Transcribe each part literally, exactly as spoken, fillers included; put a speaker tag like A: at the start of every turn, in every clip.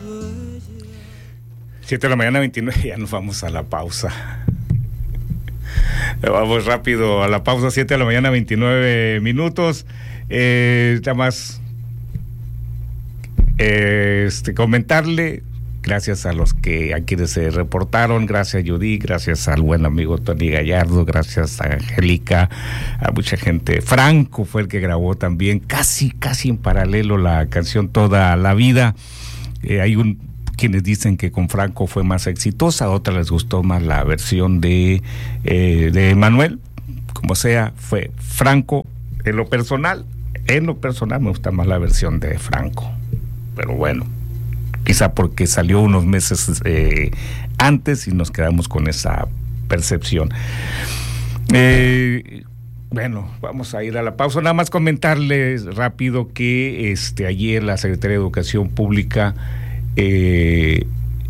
A: Siete de la mañana, veintinueve, ya nos vamos a la pausa. Vamos rápido a la pausa, siete de la mañana, veintinueve minutos. Eh, ya más eh, este, comentarle, gracias a los que a quienes se reportaron, gracias a Judy, gracias al buen amigo Tony Gallardo, gracias a Angélica, a mucha gente. Franco fue el que grabó también, casi, casi en paralelo, la canción Toda la Vida. Eh, hay un quienes dicen que con Franco fue más exitosa, a otras les gustó más la versión de eh, de Manuel. Como sea, fue Franco. En lo personal, en lo personal me gusta más la versión de Franco, pero bueno, quizá porque salió unos meses eh, antes y nos quedamos con esa percepción. Eh, bueno, vamos a ir a la pausa. Nada más comentarles rápido que este ayer la Secretaría de Educación Pública eh,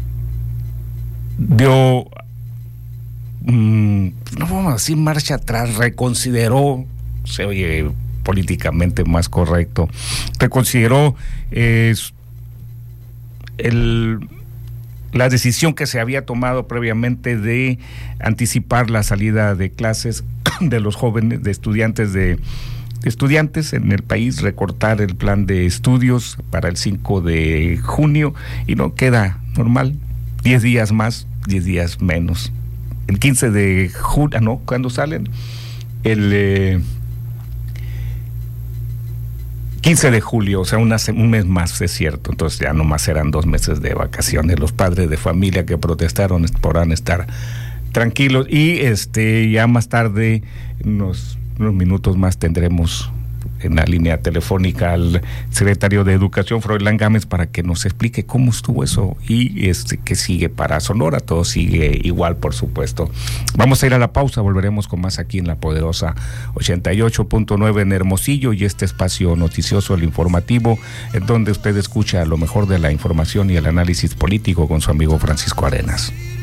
A: dio, mmm, no vamos a decir marcha atrás, reconsideró, se oye políticamente más correcto, reconsideró eh, el, la decisión que se había tomado previamente de anticipar la salida de clases de los jóvenes, de estudiantes de, de estudiantes en el país, recortar el plan de estudios para el cinco de junio, y no queda normal, diez días más, diez días menos. El quince de junio, no, ¿cuándo salen? El eh, quince de julio, o sea, una, un mes más, es cierto. Entonces ya nomás serán dos meses de vacaciones. Los padres de familia que protestaron podrán estar tranquilos, y este ya más tarde, unos, unos minutos más, tendremos en la línea telefónica al secretario de Educación, Froilán Gámez, para que nos explique cómo estuvo eso y este qué sigue para Sonora. Todo sigue igual, por supuesto. Vamos a ir a la pausa, volveremos con más aquí en la poderosa ochenta y ocho punto nueve en Hermosillo, y este espacio noticioso, el informativo, en donde usted escucha lo mejor de la información y el análisis político con su amigo Francisco Arenas.